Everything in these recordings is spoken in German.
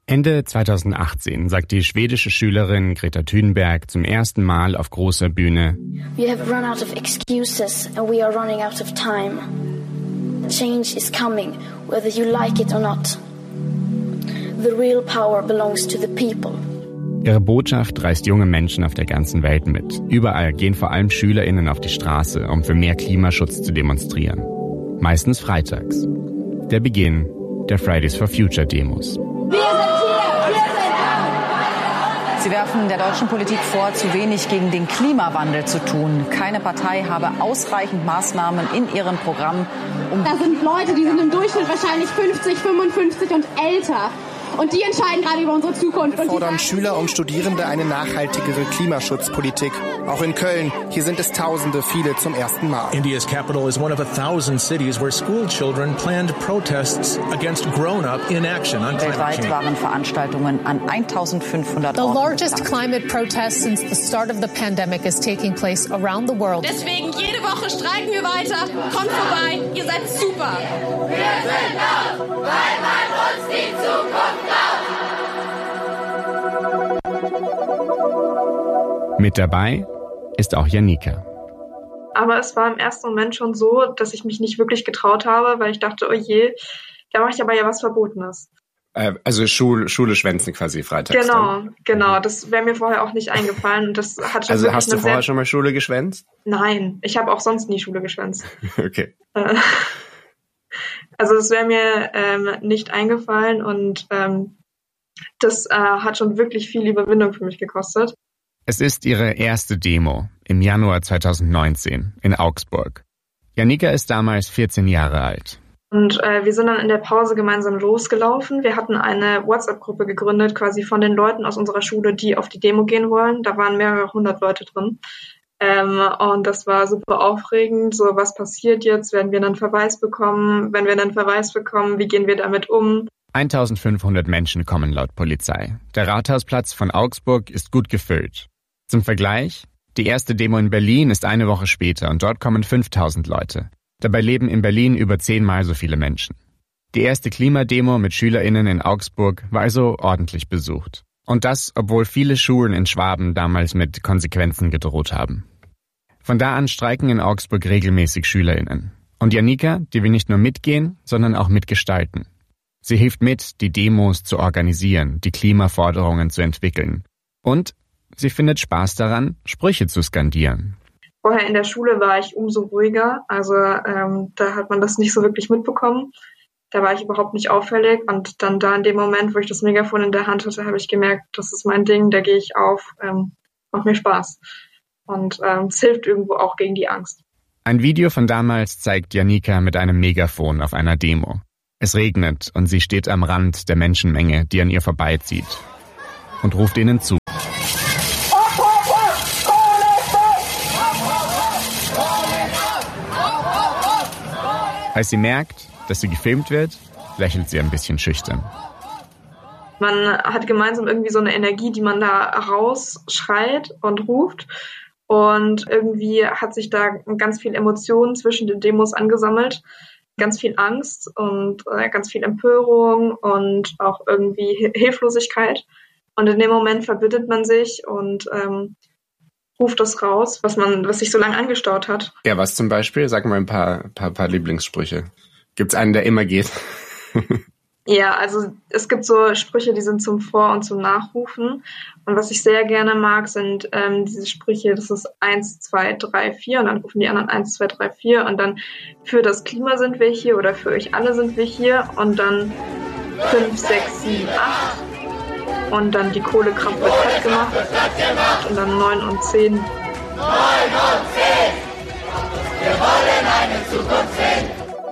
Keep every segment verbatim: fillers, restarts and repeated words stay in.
Ende zweitausendachtzehn sagt die schwedische Schülerin Greta Thunberg zum ersten Mal auf großer Bühne: We have run out of excuses and we are running out of time. Change is coming, whether you like it or not. The real power belongs to the people. Ihre Botschaft reißt junge Menschen auf der ganzen Welt mit. Überall gehen vor allem SchülerInnen auf die Straße, um für mehr Klimaschutz zu demonstrieren. Meistens freitags. Der Beginn der Fridays for Future Demos. Sie werfen der deutschen Politik vor, zu wenig gegen den Klimawandel zu tun. Keine Partei habe ausreichend Maßnahmen in ihrem Programm, um... Da sind Leute, die sind im Durchschnitt wahrscheinlich fünfzig, fünfundfünfzig und älter. Und die entscheiden gerade über unsere Zukunft. Wir fordern Schüler und Studierende eine nachhaltigere Klimaschutzpolitik. Auch in Köln. Hier sind es Tausende, viele zum ersten Mal. India's capital is one of a thousand cities where school children planned protests against grown-up inaction on climate change. Weltweit waren Veranstaltungen an eintausendfünfhundert Orten. The largest climate protest since the start of the pandemic is taking place around the world. Deswegen jede Woche streiken wir weiter. Kommt vorbei, ihr seid super. Wir sind laut, weil man uns die Zukunft Mit dabei ist auch Janika. Aber es war im ersten Moment schon so, dass ich mich nicht wirklich getraut habe, weil ich dachte, oh je, da mache ich aber ja was Verbotenes. Äh, also Schul- Schule schwänzen quasi freitags. Genau, dann. genau. Das wäre mir vorher auch nicht eingefallen. Und das hat schon also hast du vorher sehr... schon mal Schule geschwänzt? Nein, ich habe auch sonst nie Schule geschwänzt. Okay. Also das wäre mir ähm, nicht eingefallen und ähm, das äh, hat schon wirklich viel Überwindung für mich gekostet. Es ist ihre erste Demo im Januar zweitausendneunzehn in Augsburg. Janika ist damals vierzehn Jahre alt. Und äh, wir sind dann in der Pause gemeinsam losgelaufen. Wir hatten eine WhatsApp-Gruppe gegründet, quasi von den Leuten aus unserer Schule, die auf die Demo gehen wollen. Da waren mehrere hundert Leute drin. Ähm, und das war super aufregend. So, was passiert jetzt? Werden wir einen Verweis bekommen? Wenn wir einen Verweis bekommen, wie gehen wir damit um? eintausendfünfhundert Menschen kommen laut Polizei. Der Rathausplatz von Augsburg ist gut gefüllt. Zum Vergleich, die erste Demo in Berlin ist eine Woche später und dort kommen fünftausend Leute. Dabei leben in Berlin über zehnmal so viele Menschen. Die erste Klimademo mit SchülerInnen in Augsburg war also ordentlich besucht. Und das, obwohl viele Schulen in Schwaben damals mit Konsequenzen gedroht haben. Von da an streiken in Augsburg regelmäßig SchülerInnen. Und Janika, die will nicht nur mitgehen, sondern auch mitgestalten. Sie hilft mit, die Demos zu organisieren, die Klimaforderungen zu entwickeln. Und sie findet Spaß daran, Sprüche zu skandieren. Vorher in der Schule war ich umso ruhiger, also ähm, da hat man das nicht so wirklich mitbekommen. Da war ich überhaupt nicht auffällig und dann da in dem Moment, wo ich das Megafon in der Hand hatte, habe ich gemerkt, das ist mein Ding, da gehe ich auf, ähm, macht mir Spaß. Und ähm, es hilft irgendwo auch gegen die Angst. Ein Video von damals zeigt Janika mit einem Megafon auf einer Demo. Es regnet und sie steht am Rand der Menschenmenge, die an ihr vorbeizieht, und ruft ihnen zu. Als sie merkt, dass sie gefilmt wird, lächelt sie ein bisschen schüchtern. Man hat gemeinsam irgendwie so eine Energie, die man da rausschreit und ruft. Und irgendwie hat sich da ganz viel Emotionen zwischen den Demos angesammelt. Ganz viel Angst und äh, ganz viel Empörung und auch irgendwie Hilflosigkeit. Und in dem Moment verbittet man sich und ähm, ruft das raus, was man, was sich so lange angestaut hat. Ja, was zum Beispiel? Sag mal ein paar, paar, paar Lieblingssprüche. Gibt's einen, der immer geht? Ja, also es gibt so Sprüche, die sind zum Vor- und zum Nachrufen. Und was ich sehr gerne mag, sind ähm, diese Sprüche, das ist eins, zwei, drei, vier und dann rufen die anderen eins, zwei, drei, vier und dann für das Klima sind wir hier oder für euch alle sind wir hier und dann fünf, sechs, sieben, acht und dann die Kohlekraft wird fett gemacht und dann neun und zehn. neun und zehn! Wir wollen eine Zukunft sehen!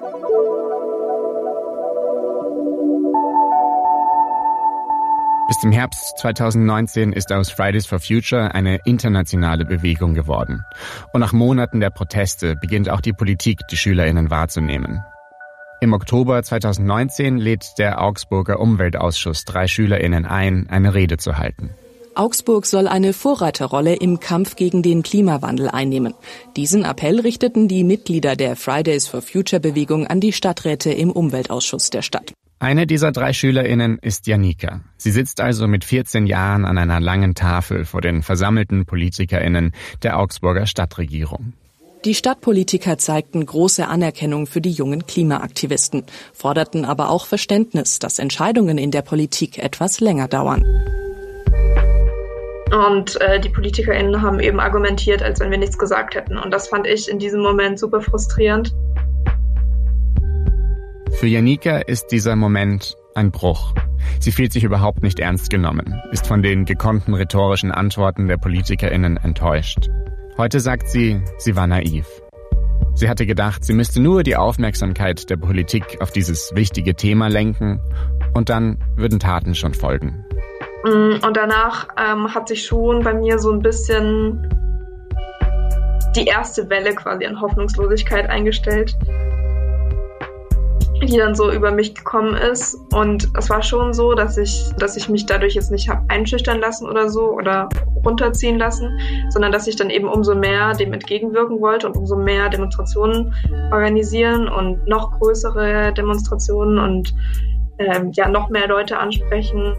Bis zum Herbst zweitausendneunzehn ist aus Fridays for Future eine internationale Bewegung geworden. Und nach Monaten der Proteste beginnt auch die Politik, die SchülerInnen wahrzunehmen. Im Oktober zweitausendneunzehn lädt der Augsburger Umweltausschuss drei SchülerInnen ein, eine Rede zu halten. Augsburg soll eine Vorreiterrolle im Kampf gegen den Klimawandel einnehmen. Diesen Appell richteten die Mitglieder der Fridays for Future Bewegung an die Stadträte im Umweltausschuss der Stadt. Eine dieser drei SchülerInnen ist Janika. Sie sitzt also mit vierzehn Jahren an einer langen Tafel vor den versammelten PolitikerInnen der Augsburger Stadtregierung. Die Stadtpolitiker zeigten große Anerkennung für die jungen Klimaaktivisten, forderten aber auch Verständnis, dass Entscheidungen in der Politik etwas länger dauern. Und äh, die PolitikerInnen haben eben argumentiert, als wenn wir nichts gesagt hätten. Und das fand ich in diesem Moment super frustrierend. Für Janika ist dieser Moment ein Bruch. Sie fühlt sich überhaupt nicht ernst genommen, ist von den gekonnten rhetorischen Antworten der PolitikerInnen enttäuscht. Heute sagt sie, sie war naiv. Sie hatte gedacht, sie müsste nur die Aufmerksamkeit der Politik auf dieses wichtige Thema lenken und dann würden Taten schon folgen. Und danach ähm, hat sich schon bei mir so ein bisschen die erste Welle quasi an Hoffnungslosigkeit eingestellt, die dann so über mich gekommen ist. Und es war schon so, dass ich, dass ich mich dadurch jetzt nicht habe einschüchtern lassen oder so oder runterziehen lassen, sondern dass ich dann eben umso mehr dem entgegenwirken wollte und umso mehr Demonstrationen organisieren und noch größere Demonstrationen und ähm, ja noch mehr Leute ansprechen.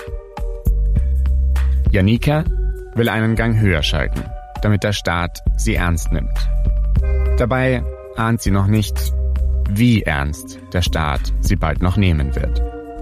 Janika will einen Gang höher schalten, damit der Staat sie ernst nimmt. Dabei ahnt sie noch nicht, wie ernst der Staat sie bald noch nehmen wird.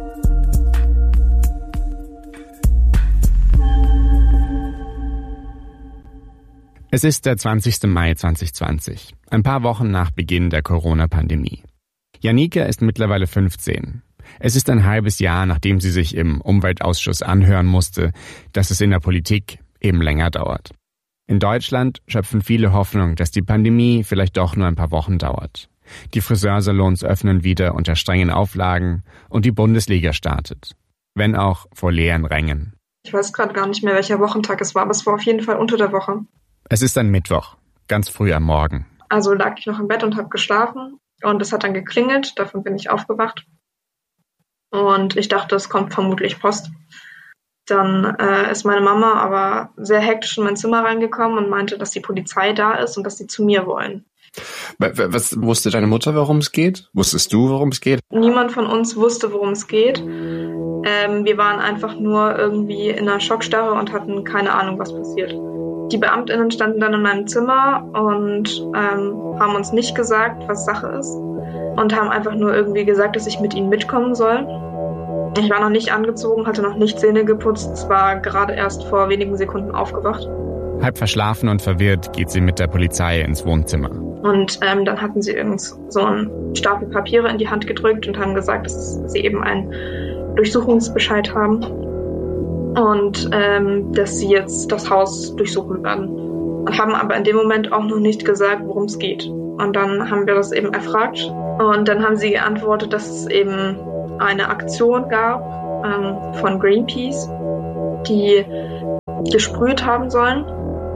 Es ist der zwanzigster Mai zweitausendzwanzig, ein paar Wochen nach Beginn der Corona-Pandemie. Janika ist mittlerweile fünfzehn. Es ist ein halbes Jahr, nachdem sie sich im Umweltausschuss anhören musste, dass es in der Politik eben länger dauert. In Deutschland schöpfen viele Hoffnung, dass die Pandemie vielleicht doch nur ein paar Wochen dauert. Die Friseursalons öffnen wieder unter strengen Auflagen und die Bundesliga startet. Wenn auch vor leeren Rängen. Ich weiß gerade gar nicht mehr, welcher Wochentag es war, aber es war auf jeden Fall unter der Woche. Es ist ein Mittwoch, ganz früh am Morgen. Also lag ich noch im Bett und habe geschlafen und es hat dann geklingelt, davon bin ich aufgewacht. Und ich dachte, es kommt vermutlich Post. Dann äh, ist meine Mama aber sehr hektisch in mein Zimmer reingekommen und meinte, dass die Polizei da ist und dass sie zu mir wollen. Was wusste deine Mutter, worum es geht? Wusstest du, worum es geht? Niemand von uns wusste, worum es geht. Ähm, wir waren einfach nur irgendwie in einer Schockstarre und hatten keine Ahnung, was passiert. Die BeamtInnen standen dann in meinem Zimmer und ähm, haben uns nicht gesagt, was Sache ist. Und haben einfach nur irgendwie gesagt, dass ich mit ihnen mitkommen soll. Ich war noch nicht angezogen, hatte noch nicht Zähne geputzt. Es war gerade erst vor wenigen Sekunden aufgewacht. Halb verschlafen und verwirrt geht sie mit der Polizei ins Wohnzimmer. Und ähm, dann hatten sie irgend so einen Stapel Papiere in die Hand gedrückt und haben gesagt, dass sie eben einen Durchsuchungsbescheid haben. Und ähm, dass sie jetzt das Haus durchsuchen werden. Und haben aber in dem Moment auch noch nicht gesagt, worum es geht. Und dann haben wir das eben erfragt. Und dann haben sie geantwortet, dass es eben eine Aktion gab ähm, von Greenpeace, die gesprüht haben sollen.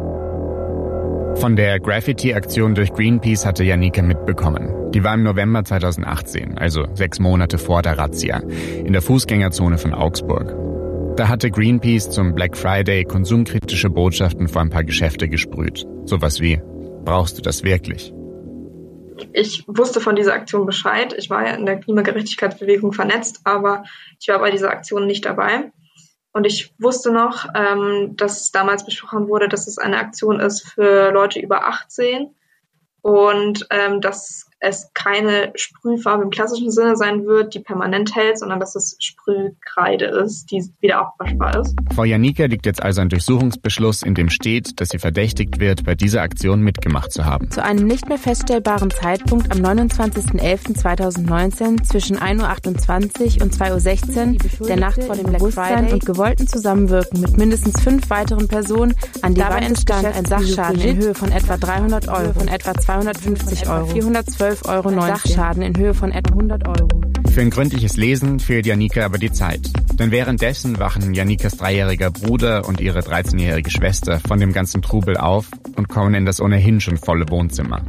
Von der Graffiti-Aktion durch Greenpeace hatte Janika mitbekommen. Die war im November zweitausendachtzehn, also sechs Monate vor der Razzia, in der Fußgängerzone von Augsburg. Da hatte Greenpeace zum Black Friday konsumkritische Botschaften vor ein paar Geschäfte gesprüht. Sowas wie, brauchst du das wirklich? Ich wusste von dieser Aktion Bescheid. Ich war ja in der Klimagerechtigkeitsbewegung vernetzt, aber ich war bei dieser Aktion nicht dabei. Und ich wusste noch, ähm, dass damals besprochen wurde, dass es eine Aktion ist für Leute über achtzehn und ähm, dass es keine Sprühfarbe im klassischen Sinne sein wird, die permanent hält, sondern dass es Sprühkreide ist, die wieder abwaschbar ist. Vor Janika liegt jetzt also ein Durchsuchungsbeschluss, in dem steht, dass sie verdächtigt wird, bei dieser Aktion mitgemacht zu haben. Zu einem nicht mehr feststellbaren Zeitpunkt am neunundzwanzigsten elften zweitausendneunzehn zwischen ein Uhr achtundzwanzig und zwei Uhr sechzehn der Nacht vor dem Black Friday und gewollten Zusammenwirken mit mindestens fünf weiteren Personen an die Wand entstand ein Sachschaden in Höhe von etwa dreihundert Euro, von etwa zweihundertfünfzig Euro, vierhundertzwölf Euro neunzig. Sachschaden in Höhe von etwa hundert Euro. Für ein gründliches Lesen fehlt Janika aber die Zeit. Denn währenddessen wachen Janikas dreijähriger Bruder und ihre dreizehnjährige Schwester von dem ganzen Trubel auf und kommen in das ohnehin schon volle Wohnzimmer.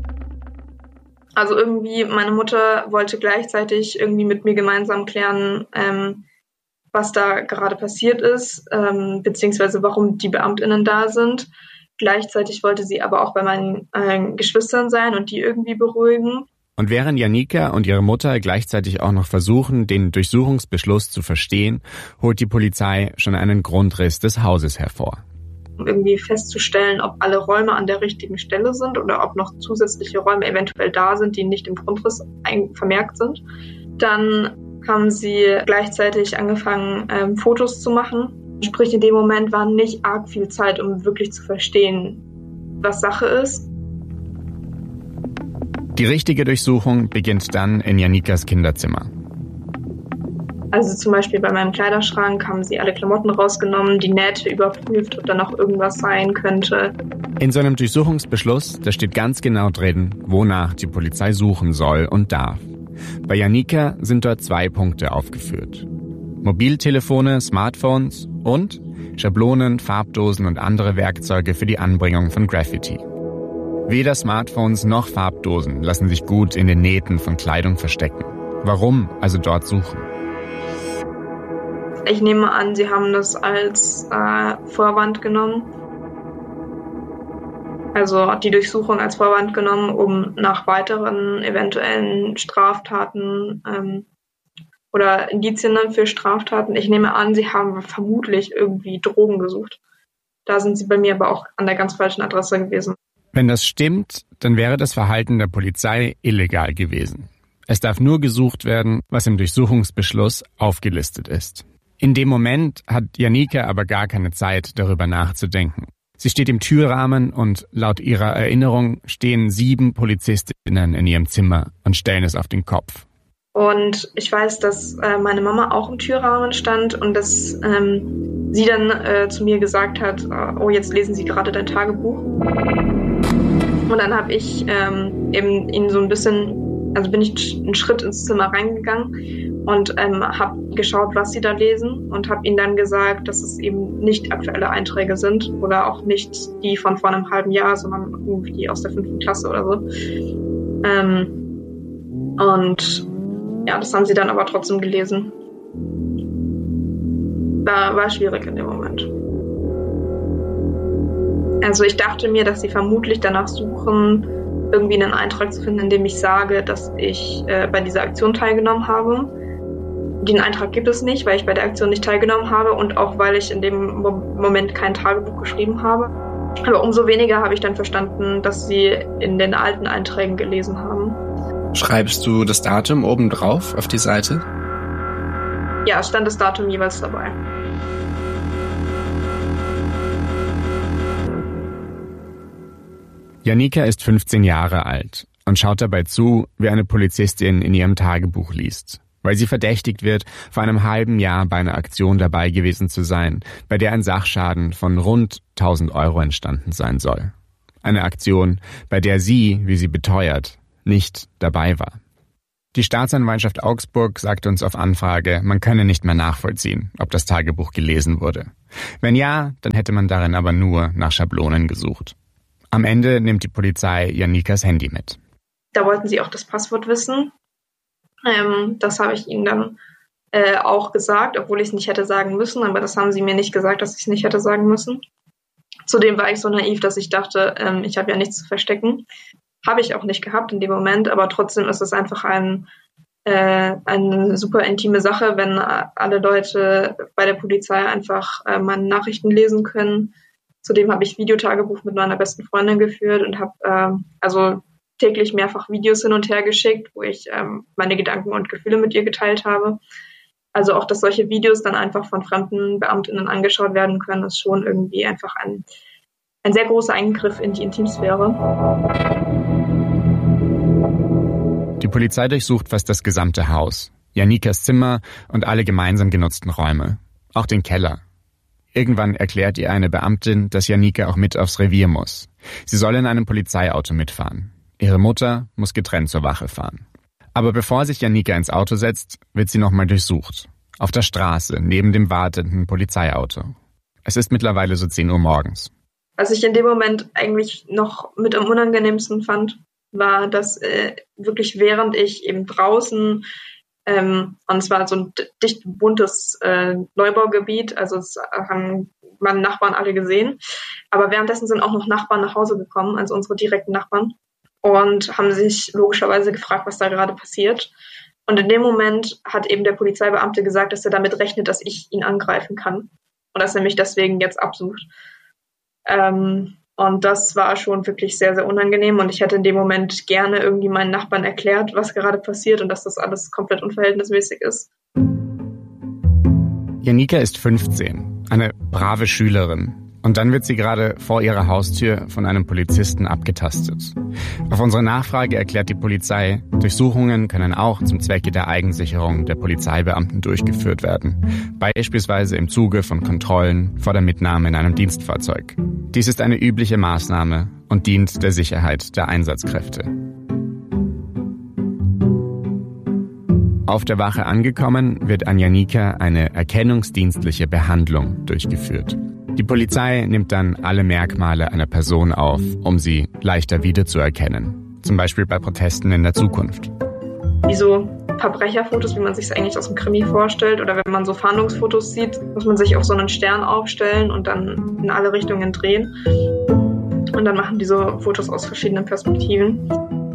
Also irgendwie, meine Mutter wollte gleichzeitig irgendwie mit mir gemeinsam klären, ähm, was da gerade passiert ist, ähm, beziehungsweise warum die BeamtInnen da sind. Gleichzeitig wollte sie aber auch bei meinen äh, Geschwistern sein und die irgendwie beruhigen. Und während Janika und ihre Mutter gleichzeitig auch noch versuchen, den Durchsuchungsbeschluss zu verstehen, holt die Polizei schon einen Grundriss des Hauses hervor. Um irgendwie festzustellen, ob alle Räume an der richtigen Stelle sind oder ob noch zusätzliche Räume eventuell da sind, die nicht im Grundriss vermerkt sind. Dann haben sie gleichzeitig angefangen, ähm, Fotos zu machen. Sprich, in dem Moment war nicht arg viel Zeit, um wirklich zu verstehen, was Sache ist. Die richtige Durchsuchung beginnt dann in Janikas Kinderzimmer. Also zum Beispiel bei meinem Kleiderschrank haben sie alle Klamotten rausgenommen, die Nähte überprüft, ob da noch irgendwas sein könnte. In so einem Durchsuchungsbeschluss, da steht ganz genau drin, wonach die Polizei suchen soll und darf. Bei Janika sind dort zwei Punkte aufgeführt. Mobiltelefone, Smartphones und Schablonen, Farbdosen und andere Werkzeuge für die Anbringung von Graffiti. Weder Smartphones noch Farbdosen lassen sich gut in den Nähten von Kleidung verstecken. Warum also dort suchen? Ich nehme an, sie haben das als äh, Vorwand genommen. Also die Durchsuchung als Vorwand genommen, um nach weiteren eventuellen Straftaten ähm, oder Indizien für Straftaten. Ich nehme an, sie haben vermutlich irgendwie Drogen gesucht. Da sind sie bei mir aber auch an der ganz falschen Adresse gewesen. Wenn das stimmt, dann wäre das Verhalten der Polizei illegal gewesen. Es darf nur gesucht werden, was im Durchsuchungsbeschluss aufgelistet ist. In dem Moment hat Janika aber gar keine Zeit, darüber nachzudenken. Sie steht im Türrahmen und laut ihrer Erinnerung stehen sieben Polizistinnen in ihrem Zimmer und stellen es auf den Kopf. Und ich weiß, dass äh, meine Mama auch im Türrahmen stand und dass ähm, sie dann äh, zu mir gesagt hat, äh, oh, jetzt lesen Sie gerade dein Tagebuch. Und dann habe ich ähm, eben ihnen so ein bisschen, also bin ich einen Schritt ins Zimmer reingegangen und ähm, habe geschaut, was sie da lesen und habe ihnen dann gesagt, dass es eben nicht aktuelle Einträge sind oder auch nicht die von vor einem halben Jahr, sondern irgendwie aus der fünften Klasse oder so. Ähm, und ja, das haben sie dann aber trotzdem gelesen. War, war schwierig in dem Moment. Also ich dachte mir, dass sie vermutlich danach suchen, irgendwie einen Eintrag zu finden, in dem ich sage, dass ich äh, bei dieser Aktion teilgenommen habe. Den Eintrag gibt es nicht, weil ich bei der Aktion nicht teilgenommen habe und auch weil ich in dem Mo- Moment kein Tagebuch geschrieben habe. Aber umso weniger habe ich dann verstanden, dass sie in den alten Einträgen gelesen haben. Schreibst du das Datum oben drauf auf die Seite? Ja, es stand das Datum jeweils dabei. Janika ist fünfzehn Jahre alt und schaut dabei zu, wie eine Polizistin in ihrem Tagebuch liest, weil sie verdächtigt wird, vor einem halben Jahr bei einer Aktion dabei gewesen zu sein, bei der ein Sachschaden von rund tausend Euro entstanden sein soll. Eine Aktion, bei der sie, wie sie beteuert, nicht dabei war. Die Staatsanwaltschaft Augsburg sagt uns auf Anfrage, man könne nicht mehr nachvollziehen, ob das Tagebuch gelesen wurde. Wenn ja, dann hätte man darin aber nur nach Schablonen gesucht. Am Ende nimmt die Polizei Janikas Handy mit. Da wollten sie auch das Passwort wissen. Ähm, das habe ich ihnen dann äh, auch gesagt, obwohl ich es nicht hätte sagen müssen, aber das haben sie mir nicht gesagt, dass ich es nicht hätte sagen müssen. Zudem war ich so naiv, dass ich dachte, ähm, ich habe ja nichts zu verstecken. Habe ich auch nicht gehabt in dem Moment, aber trotzdem ist es einfach ein, äh, eine super intime Sache, wenn alle Leute bei der Polizei einfach äh, meine Nachrichten lesen können. Zudem habe ich Videotagebuch mit meiner besten Freundin geführt und habe äh, also täglich mehrfach Videos hin und her geschickt, wo ich ähm, meine Gedanken und Gefühle mit ihr geteilt habe. Also auch, dass solche Videos dann einfach von fremden BeamtInnen angeschaut werden können, ist schon irgendwie einfach ein, ein sehr großer Eingriff in die Intimsphäre. Die Polizei durchsucht fast das gesamte Haus, Janikas Zimmer und alle gemeinsam genutzten Räume, auch den Keller. Irgendwann erklärt ihr eine Beamtin, dass Janika auch mit aufs Revier muss. Sie soll in einem Polizeiauto mitfahren. Ihre Mutter muss getrennt zur Wache fahren. Aber bevor sich Janika ins Auto setzt, wird sie nochmal durchsucht. Auf der Straße, neben dem wartenden Polizeiauto. Es ist mittlerweile so zehn Uhr morgens. Was ich in dem Moment eigentlich noch mit am unangenehmsten fand, war, dass äh, wirklich während ich eben draußen Ähm, und es war so ein dicht buntes äh, Neubaugebiet, also es haben meine Nachbarn alle gesehen. Aber währenddessen sind auch noch Nachbarn nach Hause gekommen, also unsere direkten Nachbarn. und haben sich logischerweise gefragt, was da gerade passiert. Und in dem Moment hat eben der Polizeibeamte gesagt, dass er damit rechnet, dass ich ihn angreifen kann und dass er mich deswegen jetzt absucht. Ähm, und das war schon wirklich sehr, sehr unangenehm und ich hätte in dem Moment gerne irgendwie meinen Nachbarn erklärt, was gerade passiert und dass das alles komplett unverhältnismäßig ist. Janika ist fünfzehn, eine brave Schülerin. Und dann wird sie gerade vor ihrer Haustür von einem Polizisten abgetastet. Auf unsere Nachfrage erklärt die Polizei, Durchsuchungen können auch zum Zwecke der Eigensicherung der Polizeibeamten durchgeführt werden. Beispielsweise im Zuge von Kontrollen vor der Mitnahme in einem Dienstfahrzeug. Dies ist eine übliche Maßnahme und dient der Sicherheit der Einsatzkräfte. Auf der Wache angekommen, wird an Janika eine erkennungsdienstliche Behandlung durchgeführt. Die Polizei nimmt dann alle Merkmale einer Person auf, um sie leichter wiederzuerkennen. Zum Beispiel bei Protesten in der Zukunft. Wie so Verbrecherfotos, wie man sich es eigentlich aus dem Krimi vorstellt. Oder wenn man so Fahndungsfotos sieht, muss man sich auf so einen Stern aufstellen und dann in alle Richtungen drehen. Und dann machen die so Fotos aus verschiedenen Perspektiven.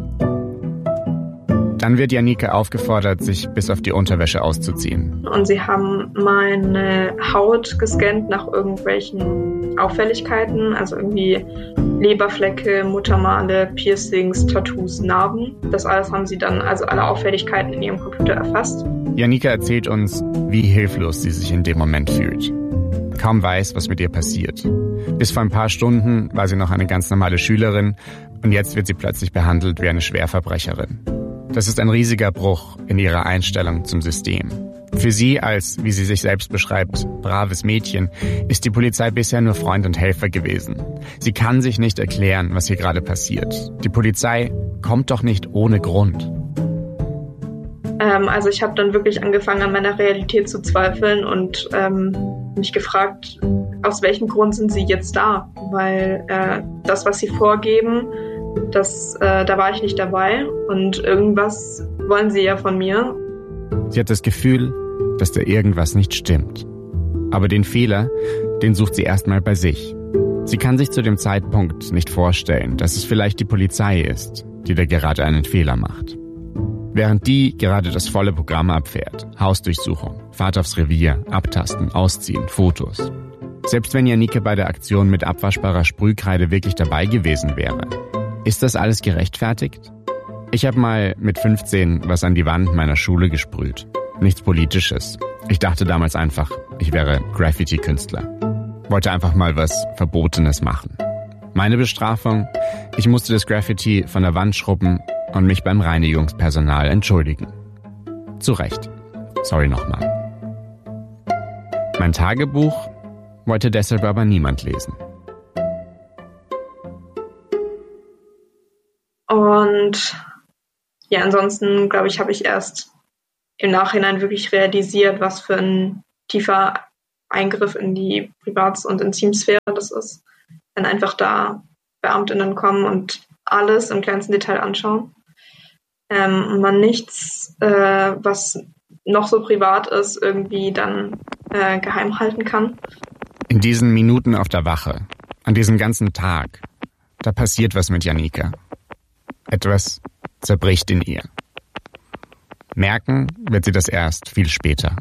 Dann wird Janika aufgefordert, sich bis auf die Unterwäsche auszuziehen. Und sie haben meine Haut gescannt nach irgendwelchen Auffälligkeiten, also irgendwie Leberflecke, Muttermale, Piercings, Tattoos, Narben. Das alles haben sie dann, also alle Auffälligkeiten in ihrem Computer erfasst. Janika erzählt uns, wie hilflos sie sich in dem Moment fühlt. Kaum weiß, was mit ihr passiert. Bis vor ein paar Stunden war sie noch eine ganz normale Schülerin und jetzt wird sie plötzlich behandelt wie eine Schwerverbrecherin. Das ist ein riesiger Bruch in ihrer Einstellung zum System. Für sie als, wie sie sich selbst beschreibt, braves Mädchen, ist die Polizei bisher nur Freund und Helfer gewesen. Sie kann sich nicht erklären, was hier gerade passiert. Die Polizei kommt doch nicht ohne Grund. Ähm, also ich habe dann wirklich angefangen, an meiner Realität zu zweifeln und ähm, mich gefragt, aus welchem Grund sind sie jetzt da? Weil äh, das, was sie vorgeben, Das, äh, da war ich nicht dabei und irgendwas wollen sie ja von mir. Sie hat das Gefühl, dass da irgendwas nicht stimmt. Aber den Fehler, den sucht sie erstmal bei sich. Sie kann sich zu dem Zeitpunkt nicht vorstellen, dass es vielleicht die Polizei ist, die da gerade einen Fehler macht. Während die gerade das volle Programm abfährt, Hausdurchsuchung, Fahrt aufs Revier, Abtasten, Ausziehen, Fotos. Selbst wenn Janika bei der Aktion mit abwaschbarer Sprühkreide wirklich dabei gewesen wäre, ist das alles gerechtfertigt? Ich habe mal mit fünfzehn was an die Wand meiner Schule gesprüht. Nichts Politisches. Ich dachte damals einfach, ich wäre Graffiti-Künstler. Wollte einfach mal was Verbotenes machen. Meine Bestrafung? Ich musste das Graffiti von der Wand schrubben und mich beim Reinigungspersonal entschuldigen. Zu Recht. Sorry nochmal. Mein Tagebuch wollte deshalb aber niemand lesen. Und ja, ansonsten, glaube ich, habe ich erst im Nachhinein wirklich realisiert, was für ein tiefer Eingriff in die Privats- und Intimsphäre das ist, wenn einfach da Beamtinnen kommen und alles im kleinsten Detail anschauen. Ähm, und man nichts, äh, was noch so privat ist, irgendwie dann äh, geheim halten kann. In diesen Minuten auf der Wache, an diesem ganzen Tag, da passiert was mit Janika. Etwas zerbricht in ihr. Merken wird sie das erst viel später.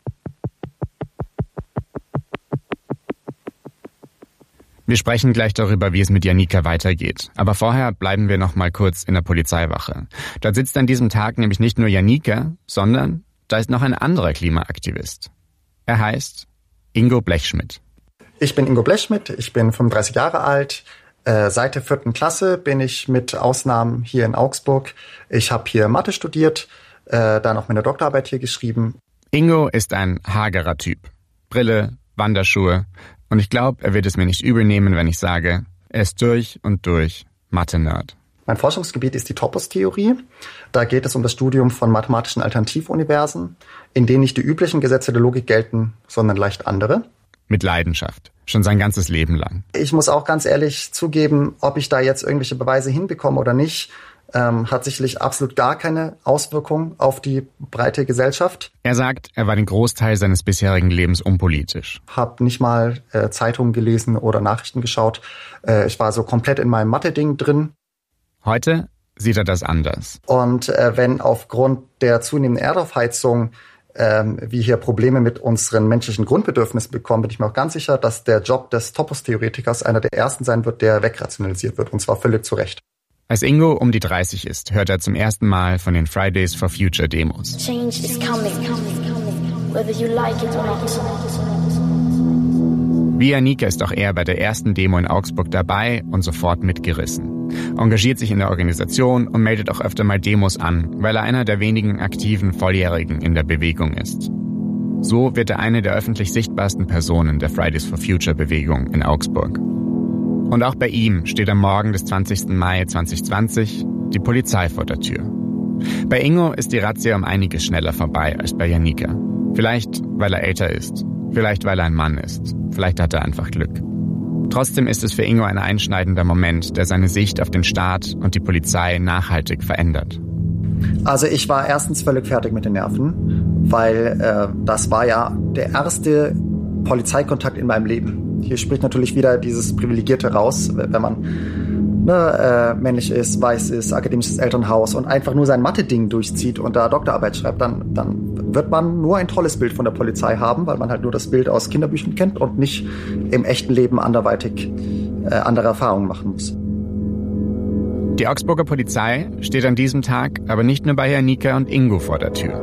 Wir sprechen gleich darüber, wie es mit Janika weitergeht. Aber vorher bleiben wir noch mal kurz in der Polizeiwache. Dort sitzt an diesem Tag nämlich nicht nur Janika, sondern da ist noch ein anderer Klimaaktivist. Er heißt Ingo Blechschmidt. Ich bin Ingo Blechschmidt, ich bin fünfunddreißig Jahre alt. Äh, seit der vierten Klasse bin ich mit Ausnahmen hier in Augsburg. Ich habe hier Mathe studiert, äh, dann auch meine Doktorarbeit hier geschrieben. Ingo ist ein hagerer Typ. Brille, Wanderschuhe. Und ich glaube, er wird es mir nicht übel nehmen, wenn ich sage, er ist durch und durch Mathe-Nerd. Mein Forschungsgebiet ist die Topos-Theorie. Da geht es um das Studium von mathematischen Alternativuniversen, in denen nicht die üblichen Gesetze der Logik gelten, sondern leicht andere. Mit Leidenschaft. Schon sein ganzes Leben lang. Ich muss auch ganz ehrlich zugeben, ob ich da jetzt irgendwelche Beweise hinbekomme oder nicht, ähm, hat sicherlich absolut gar keine Auswirkung auf die breite Gesellschaft. Er sagt, er war den Großteil seines bisherigen Lebens unpolitisch. Hab nicht mal äh, Zeitungen gelesen oder Nachrichten geschaut. Äh, ich war so komplett in meinem Mathe-Ding drin. Heute sieht er das anders. Und äh, wenn aufgrund der zunehmenden Erdaufheizung ähm, wir hier Probleme mit unseren menschlichen Grundbedürfnissen bekommen, bin ich mir auch ganz sicher, dass der Job des Topos-Theoretikers einer der ersten sein wird, der wegrationalisiert wird, und zwar völlig zu Recht. Als Ingo um die dreißig ist, hört er zum ersten Mal von den Fridays for Future Demos. Change is coming, whether you like it or not. Wie Janika ist auch er bei der ersten Demo in Augsburg dabei und sofort mitgerissen. Engagiert sich in der Organisation und meldet auch öfter mal Demos an, weil er einer der wenigen aktiven Volljährigen in der Bewegung ist. So wird er eine der öffentlich sichtbarsten Personen der Fridays for Future Bewegung in Augsburg. Und auch bei ihm steht am Morgen des zwanzigsten Mai zweitausendzwanzig die Polizei vor der Tür. Bei Ingo ist die Razzia um einiges schneller vorbei als bei Janika. Vielleicht, weil er älter ist. Vielleicht, weil er ein Mann ist. Vielleicht hat er einfach Glück. Trotzdem ist es für Ingo ein einschneidender Moment, der seine Sicht auf den Staat und die Polizei nachhaltig verändert. Also ich war erstens völlig fertig mit den Nerven, weil äh, das war ja der erste Polizeikontakt in meinem Leben. Hier spricht natürlich wieder dieses Privilegierte raus, wenn man ne, äh, männlich ist, weiß ist, akademisches Elternhaus und einfach nur sein Mathe-Ding durchzieht und da Doktorarbeit schreibt, dann, dann wird man nur ein tolles Bild von der Polizei haben, weil man halt nur das Bild aus Kinderbüchern kennt und nicht im echten Leben anderweitig äh, andere Erfahrungen machen muss. Die Augsburger Polizei steht an diesem Tag aber nicht nur bei Janika und Ingo vor der Tür.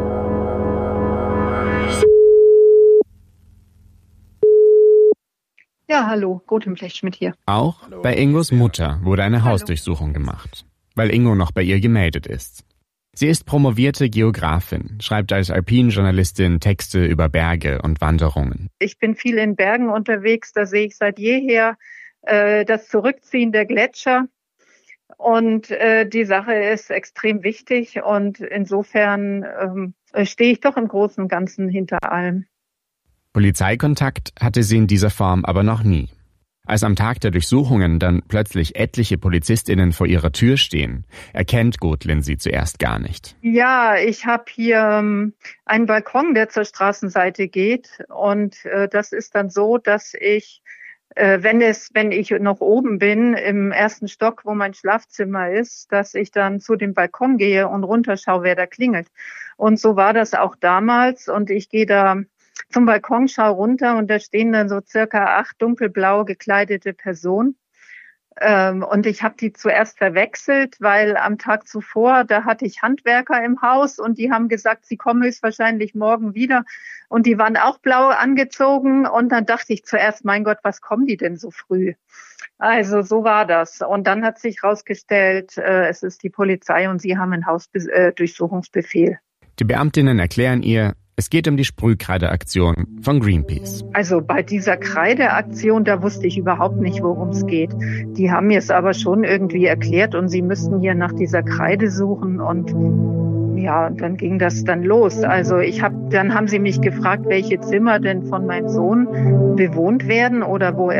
Ja, hallo, Gotthard Blechschmidt hier. Auch hallo. Bei Ingos Mutter wurde eine hallo. Hausdurchsuchung gemacht, weil Ingo noch bei ihr gemeldet ist. Sie ist promovierte Geografin, schreibt als Alpinjournalistin Texte über Berge und Wanderungen. Ich bin viel in Bergen unterwegs, da sehe ich seit jeher äh, das Zurückziehen der Gletscher. Und äh, die Sache ist extrem wichtig und insofern ähm, stehe ich doch im Großen und Ganzen hinter allem. Polizeikontakt hatte sie in dieser Form aber noch nie. Als am Tag der Durchsuchungen dann plötzlich etliche PolizistInnen vor ihrer Tür stehen, erkennt Gothlin sie zuerst gar nicht. Ja, ich habe hier ähm, einen Balkon, der zur Straßenseite geht und äh, das ist dann so, dass ich, äh, wenn es, wenn ich noch oben bin, im ersten Stock, wo mein Schlafzimmer ist, dass ich dann zu dem Balkon gehe und runterschaue, wer da klingelt. Und so war das auch damals und ich gehe da zum Balkon, schau runter und da stehen dann so circa acht dunkelblau gekleidete Personen. Ähm, und ich habe die zuerst verwechselt, weil am Tag zuvor, da hatte ich Handwerker im Haus und die haben gesagt, sie kommen höchstwahrscheinlich morgen wieder. Und die waren auch blau angezogen und dann dachte ich zuerst, mein Gott, was kommen die denn so früh? Also so war das. Und dann hat sich herausgestellt, äh, es ist die Polizei und sie haben einen Hausdurchsuchungsbefehl. Die Beamtinnen erklären ihr, es geht um die Sprühkreideaktion von Greenpeace. Also bei dieser Kreideaktion, da wusste ich überhaupt nicht, worum es geht. Die haben mir es aber schon irgendwie erklärt und sie müssten hier nach dieser Kreide suchen und ja, dann ging das dann los. Also ich habe, dann haben sie mich gefragt, welche Zimmer denn von meinem Sohn bewohnt werden oder wo er